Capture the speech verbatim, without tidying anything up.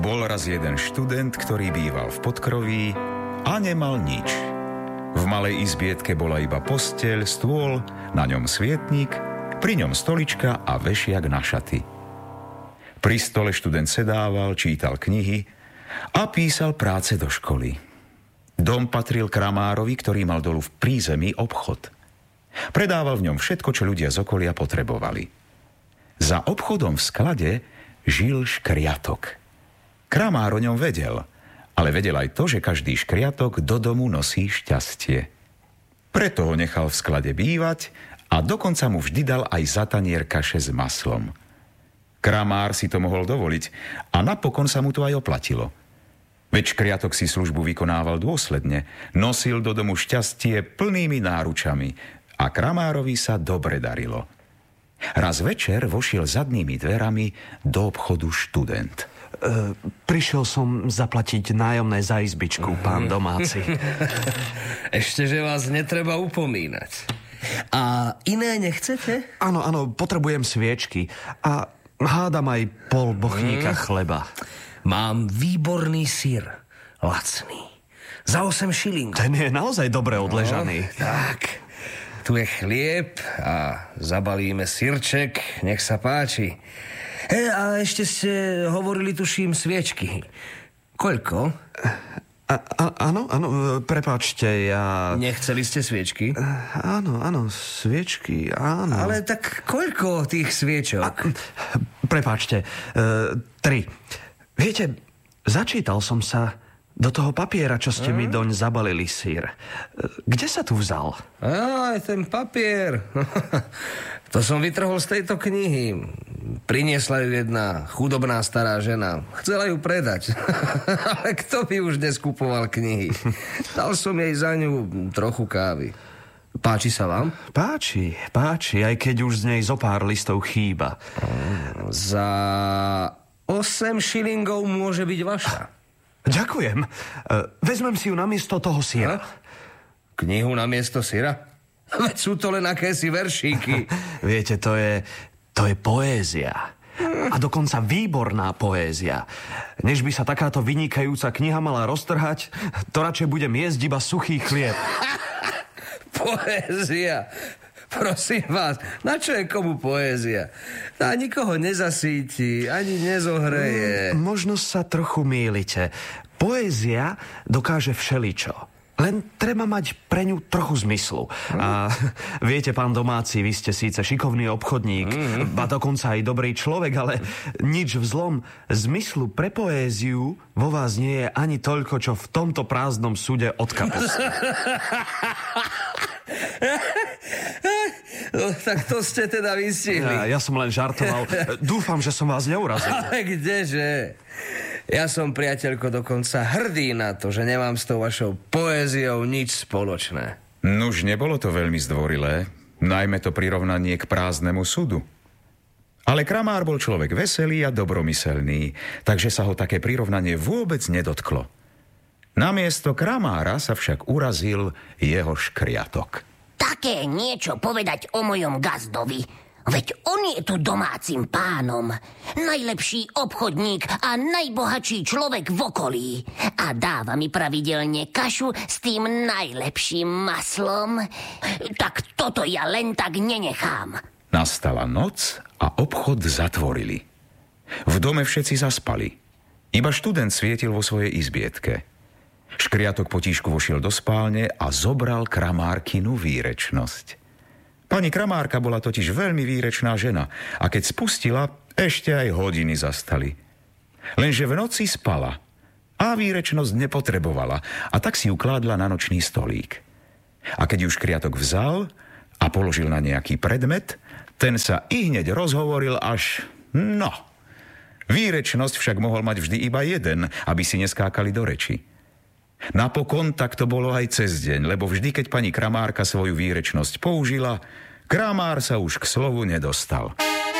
Bol raz jeden študent, ktorý býval v podkroví a nemal nič. V malej izbietke bola iba posteľ, stôl, na ňom svietnik, pri ňom stolička a vešiak na šaty. Pri stole študent sedával, čítal knihy a písal práce do školy. Dom patril kramárovi, ktorý mal dolu v prízemí obchod. Predával v ňom všetko, čo ľudia z okolia potrebovali. Za obchodom v sklade žil škriatok. Kramár o ňom vedel, ale vedel aj to, že každý škriatok do domu nosí šťastie. Preto ho nechal v sklade bývať a dokonca mu vždy dal aj za tanier kaše s maslom. Kramár si to mohol dovoliť a napokon sa mu to aj oplatilo. Veď škriatok si službu vykonával dôsledne, nosil do domu šťastie plnými náručami a kramárovi sa dobre darilo. Raz večer vošiel zadnými dverami do obchodu študent. E, prišiel som zaplatiť nájomné za izbičku, pán domáci. Ešte, že vás netreba upomínať. A iné nechcete? Áno, áno, potrebujem sviečky a hádam aj pol bochníka mm. chleba. Mám výborný syr, lacný. Za osem šilingov. Ten je naozaj dobre odležaný. No, tak, tu je chlieb a zabalíme syrček, nech sa páči. E, a ešte ste hovorili, tuším, sviečky. Koľko? A, a, áno, áno, prepáčte, ja... Nechceli ste sviečky? Áno, áno, sviečky, áno. Ale tak koľko tých sviečok? A, prepáčte, uh, tri. Viete, začítal som sa do toho papiera, čo ste mi doň zabalili sír. Kde sa tu vzal? Á, ten papier. To som vytrhol z tejto knihy. Priniesla ju jedna chudobná stará žena. Chcela ju predať. Ale kto by už dnes kupoval knihy? Dal som jej za ňu trochu kávy. Páči sa vám? Páči, páči, aj keď už z nej zo pár listov chýba. Za osem šilingov môže byť vaša. Ďakujem. Vezmem si ju namiesto toho syra. Knihu namiesto syra? Veď sú to len akési veršíky. Viete, to je, to je poézia. A dokonca výborná poézia. Než by sa takáto vynikajúca kniha mala roztrhať, to radšej budem jesť iba suchý chlieb. Poézia. Prosím vás, na čo je komu poézia? Tá nikoho nezasíti, ani nezohreje. Mm, možno sa trochu mýlite. Poézia dokáže všeličo. Len treba mať pre ňu trochu zmyslu. Mm. A viete, pán domáci, vy ste síce šikovný obchodník, mm. ba dokonca aj dobrý človek, ale nič v zlom. Zmyslu pre poéziu vo vás nie je ani toľko, čo v tomto prázdnom súde od kapusty. No, tak to ste teda vystihli. Ja, ja som len žartoval. Dúfam, že som vás neurazil. Ale kdeže? Ja som, priateľko, dokonca hrdý na to, že nemám s tou vašou poéziou nič spoločné. Nuž, nebolo to veľmi zdvorilé, najmä to prirovnanie k prázdnemu súdu. Ale kramár bol človek veselý a dobromyselný, takže sa ho také prirovnanie vôbec nedotklo. Namiesto kramára sa však urazil jeho škriatok. Také niečo povedať o mojom gazdovi. Veď on je tu domácim pánom, najlepší obchodník a najbohatší človek v okolí. A dáva mi pravidelne kašu s tým najlepším maslom. Tak toto ja len tak nenechám. Nastala noc a obchod zatvorili. V dome všetci zaspali. Iba študent svietil vo svojej izbietke. Škriatok potíšku vošiel do spálne a zobral kramárkinu výrečnosť. Pani kramárka bola totiž veľmi výrečná žena a keď spustila, ešte aj hodiny zastali. Lenže v noci spala a výrečnosť nepotrebovala a tak si ju kládla na nočný stolík. A keď ju škriatok vzal a položil na nejaký predmet, ten sa i hneď rozhovoril až no. Výrečnosť však mohol mať vždy iba jeden, aby si neskákali do reči. Napokon tak to bolo aj cez deň, lebo vždy, keď pani kramárka svoju výrečnosť použila, kramár sa už k slovu nedostal.